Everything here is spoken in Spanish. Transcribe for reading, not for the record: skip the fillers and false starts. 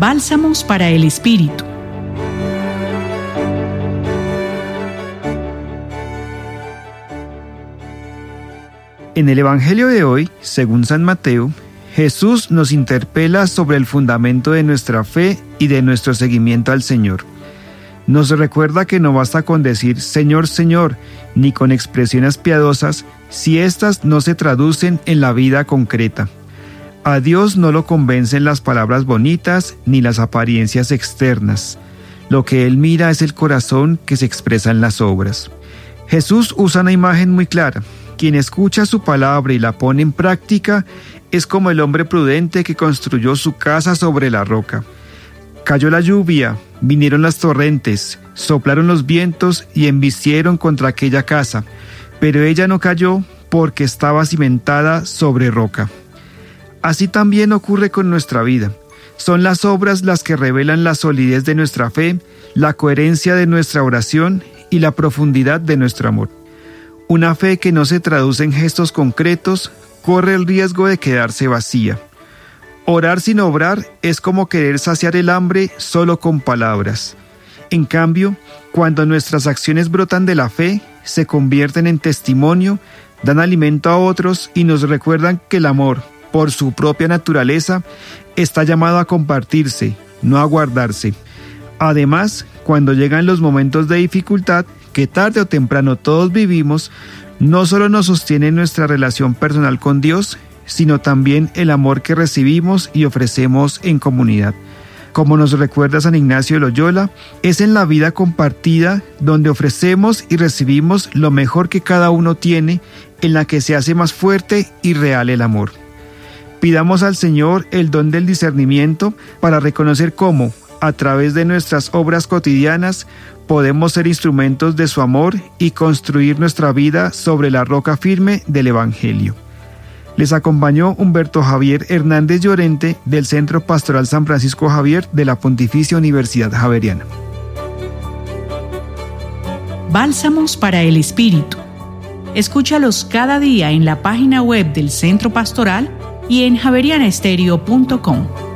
Bálsamos para el Espíritu. En el Evangelio de hoy, según San Mateo, Jesús nos interpela sobre el fundamento de nuestra fe y de nuestro seguimiento al Señor. Nos recuerda que no basta con decir Señor, Señor, ni con expresiones piadosas, si éstas no se traducen en la vida concreta. A Dios no lo convencen las palabras bonitas ni las apariencias externas. Lo que Él mira es el corazón que se expresa en las obras. Jesús usa una imagen muy clara. Quien escucha su palabra y la pone en práctica es como el hombre prudente que construyó su casa sobre la roca. Cayó la lluvia, vinieron las torrentes, soplaron los vientos y embistieron contra aquella casa, pero ella no cayó porque estaba cimentada sobre roca. Así también ocurre con nuestra vida. Son las obras las que revelan la solidez de nuestra fe, la coherencia de nuestra oración y la profundidad de nuestro amor. Una fe que no se traduce en gestos concretos corre el riesgo de quedarse vacía. Orar sin obrar es como querer saciar el hambre solo con palabras. En cambio, cuando nuestras acciones brotan de la fe, se convierten en testimonio, dan alimento a otros y nos recuerdan que el amor, por su propia naturaleza, está llamado a compartirse, no a guardarse. Además, cuando llegan los momentos de dificultad, que tarde o temprano todos vivimos, no solo nos sostiene nuestra relación personal con Dios, sino también el amor que recibimos y ofrecemos en comunidad. Como nos recuerda San Ignacio de Loyola, es en la vida compartida donde ofrecemos y recibimos lo mejor que cada uno tiene, en la que se hace más fuerte y real el amor. Pidamos al Señor el don del discernimiento para reconocer cómo, a través de nuestras obras cotidianas, podemos ser instrumentos de su amor y construir nuestra vida sobre la roca firme del Evangelio. Les acompañó Humberto Javier Hernández Llorente del Centro Pastoral San Francisco Javier de la Pontificia Universidad Javeriana. Bálsamos para el Espíritu. Escúchalos cada día en la página web del Centro Pastoral y en javerianestereo.com.